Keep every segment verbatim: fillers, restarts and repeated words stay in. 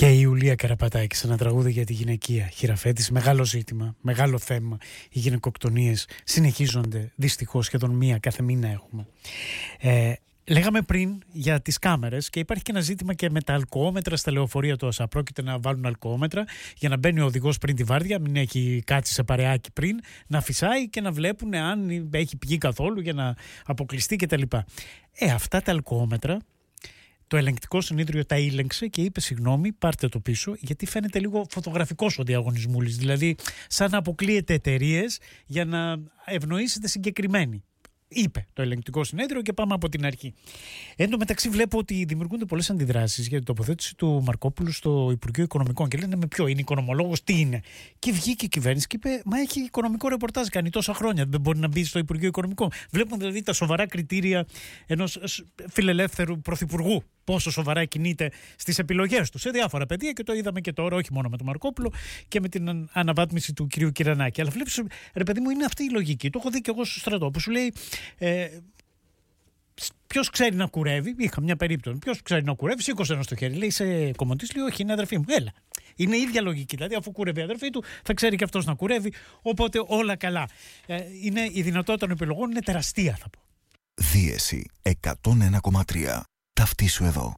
Και η Ιουλία Καραπατάκη σε ένα τραγούδι για τη γυναικεία χειραφέτηση. Μεγάλο ζήτημα, μεγάλο θέμα. Οι γυναικοκτονίες συνεχίζονται, δυστυχώς, σχεδόν μία κάθε μήνα έχουμε. Ε, λέγαμε πριν για τις κάμερες και υπάρχει και ένα ζήτημα και με τα αλκοόμετρα στα λεωφορεία του ΩΣΑ. Πρόκειται να βάλουν αλκοόμετρα για να μπαίνει ο οδηγός πριν τη βάρδια, μην έχει κάτσει σε παρεάκι πριν, να φυσάει και να βλέπουν αν έχει πηγεί καθόλου για να αποκλειστεί κτλ. Ε, αυτά τα αλκοόμετρα. Το ελεγκτικό συνέδριο τα ήλεγξε και είπε συγγνώμη, πάρτε το πίσω, γιατί φαίνεται λίγο φωτογραφικός ο διαγωνισμούλης. Δηλαδή, σαν να αποκλείεται εταιρείες για να ευνοήσετε συγκεκριμένοι. Είπε το ελεγκτικό συνέδριο και πάμε από την αρχή. Εν τω μεταξύ, βλέπω ότι δημιουργούνται πολλές αντιδράσεις για την τοποθέτηση του Μαρκόπουλου στο Υπουργείο Οικονομικών. Και λένε με ποιο είναι οικονομολόγος, τι είναι. Και βγήκε η κυβέρνηση και είπε: μα έχει οικονομικό ρεπορτάζ, κάνει τόσα χρόνια. Δεν μπορεί να μπει στο Υπουργείο Οικονομικών. Βλέπουμε δηλαδή τα σοβαρά κριτήρια ενός φιλελεύθερου πρωθυπουργού. Πόσο σοβαρά κινείται στις επιλογές του σε διάφορα πεδία και το είδαμε και τώρα, όχι μόνο με τον Μαρκόπουλο και με την αναβάθμιση του κυρίου Κυρανάκη. Αλλά βλέπεις, ρε παιδί μου, είναι αυτή η λογική. Το έχω δει και εγώ στο στρατό που σου λέει. Ε, Ποιος ξέρει να κουρεύει, είχα μια περίπτωση. Ποιος ξέρει να κουρεύει, σήκωσε ένα στο χέρι. Λέει: είσαι κομμωτής, λέει: όχι, είναι αδερφή μου. Έλα. Είναι η ίδια λογική. Δηλαδή, αφού κουρεύει η αδερφή του, θα ξέρει και αυτός να κουρεύει. Οπότε όλα καλά. Ε, είναι, η δυνατότητα των επιλογών είναι τεραστία, θα πω. Δίεση εκατόν ένα κόμμα τρία. Ταυτίσου εδώ.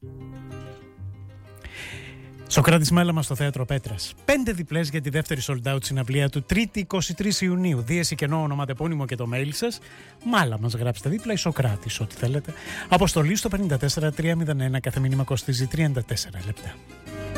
Σοκράτης Μέλαμα στο Θέατρο Πέτρας. Πέντε διπλές για τη δεύτερη sold out συναυλία του Τρίτη εικοστή τρίτη Ιουνίου. Δίεση κενό, ονοματεπώνυμο και το mail σας. Μάλα μας γράψτε δίπλα ή Σοκράτης, ό,τι θέλετε. Αποστολή στο πέντε τέσσερα τρία μηδέν ένα, κάθε μήνυμα κοστίζει τριάντα τέσσερα λεπτά.